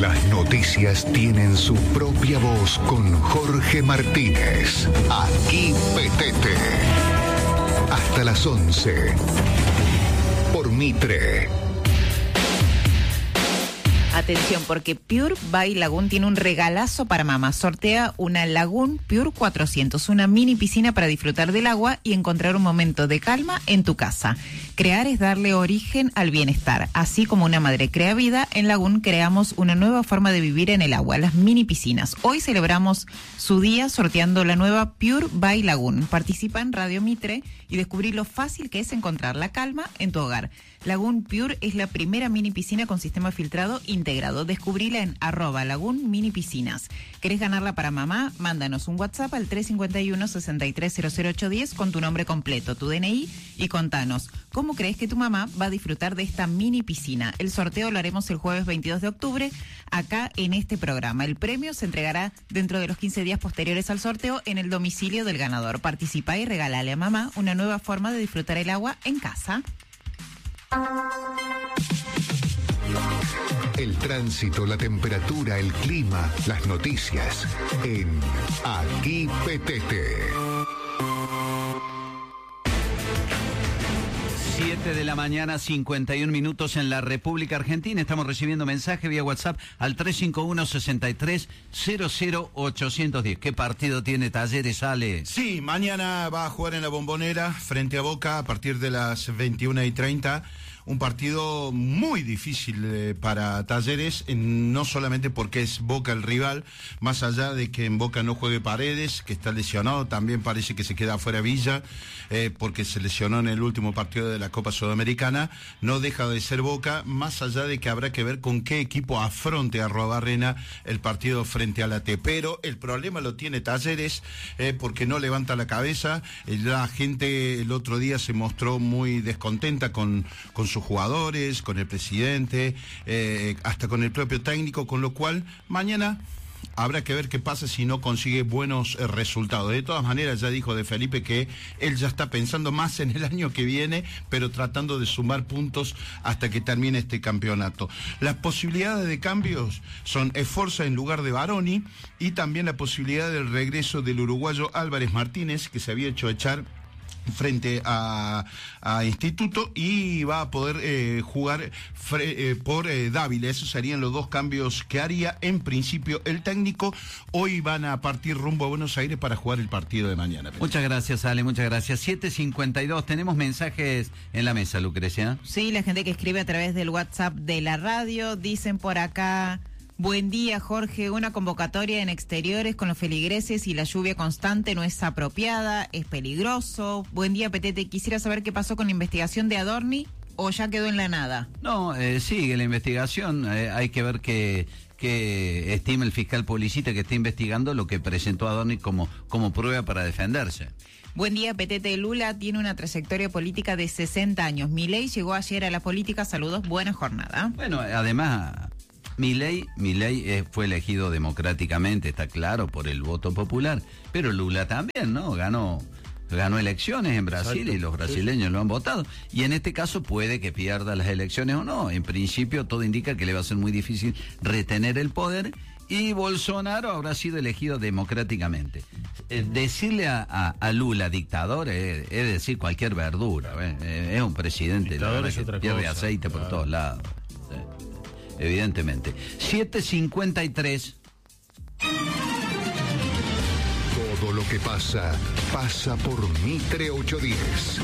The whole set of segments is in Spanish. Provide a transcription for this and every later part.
Las noticias tienen su propia voz con Jorge Martínez. Aquí Petete. Hasta las 11. Por Mitre. Atención, porque Pure by Lagoon tiene un regalazo para mamá. Sortea una Lagoon Pure 400, una mini piscina para disfrutar del agua y encontrar un momento de calma en tu casa. Crear es darle origen al bienestar. Así como una madre crea vida, en Lagoon creamos una nueva forma de vivir en el agua, las mini piscinas. Hoy celebramos su día sorteando la nueva Pure by Lagoon. Participa en Radio Mitre y descubrí lo fácil que es encontrar la calma en tu hogar. Lagoon Pure es la primera mini piscina con sistema filtrado integrado. Descubrila en @Lagoon Mini Piscinas. ¿Querés ganarla para mamá? Mándanos un WhatsApp al 351-6300-810 con tu nombre completo, tu DNI y contanos cómo crees que tu mamá va a disfrutar de esta mini piscina. El sorteo lo haremos el jueves 22 de octubre acá en este programa. El premio se entregará dentro de los 15 días posteriores al sorteo en el domicilio del ganador. Participa y regálale a mamá una nueva forma de disfrutar el agua en casa. El tránsito, la temperatura, el clima, las noticias en Aquí Petete. 7 de la mañana, 51 minutos en la República Argentina. Estamos recibiendo mensaje vía WhatsApp al 351-6300-810. ¿Qué partido tiene Talleres, Ale? Sí, mañana va a jugar en la Bombonera frente a Boca a partir de las 21:30. Un partido muy difícil para Talleres, no solamente porque es Boca el rival, más allá de que en Boca no juegue Paredes, que está lesionado, también parece que se queda afuera Villa, porque se lesionó en el último partido de la Copa Sudamericana. No deja de ser Boca, más allá de que habrá que ver con qué equipo afronte a Arruabarrena el partido frente a la T. Pero el problema lo tiene Talleres, porque no levanta la cabeza. La gente el otro día se mostró muy descontenta con sus jugadores, con el presidente, hasta con el propio técnico, con lo cual mañana habrá que ver qué pasa si no consigue buenos resultados. De todas maneras, ya dijo De Felipe que él ya está pensando más en el año que viene, pero tratando de sumar puntos hasta que termine este campeonato. Las posibilidades de cambios son Esforza en lugar de Baroni y también la posibilidad del regreso del uruguayo Álvarez Martínez, que se había hecho echar frente a Instituto, y va a poder jugar por Dávila. Esos serían los dos cambios que haría en principio el técnico. Hoy van a partir rumbo a Buenos Aires para jugar el partido de mañana. Muchas gracias, Ale, muchas gracias. 7:52, tenemos mensajes en la mesa, Lucrecia. Sí, la gente que escribe a través del WhatsApp de la radio, dicen por acá: buen día, Jorge. Una convocatoria en exteriores con los feligreses y la lluvia constante no es apropiada, es peligroso. Buen día, Petete. Quisiera saber qué pasó con la investigación de Adorni o ya quedó en la nada. No, sigue la investigación. Hay que ver que estima el fiscal Policita, que está investigando lo que presentó Adorni como prueba para defenderse. Buen día, Petete. Lula tiene una trayectoria política de 60 años. Milei llegó ayer a la política. Saludos, buena jornada. Bueno, además, Milei fue elegido democráticamente, está claro, por el voto popular, pero Lula también, ¿no? Ganó elecciones en Brasil. Exacto. Y los brasileños lo han votado. Y en este caso puede que pierda las elecciones o no. En principio todo indica que le va a ser muy difícil retener el poder, y Bolsonaro habrá sido elegido democráticamente. Decirle a Lula dictador es decir cualquier verdura, es un presidente dictador, la es que otra pierde cosa, aceite claro, por todos lados. Evidentemente. 7:53. Todo lo que pasa por Mitre 810.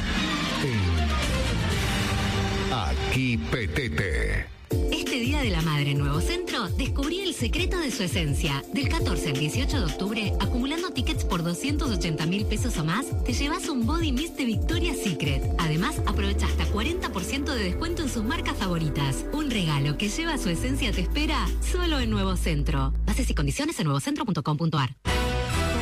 Aquí Petete. Este Día de la Madre en Nuevo Centro, descubrí el secreto de su esencia. Del 14 al 18 de octubre, acumulando tickets por 280.000 pesos o más, te llevas un body mist de Victoria's Secret. Además, aprovecha hasta 40% de descuento en sus marcas favoritas. Un regalo que lleva su esencia te espera solo en Nuevo Centro. Bases y condiciones en nuevocentro.com.ar.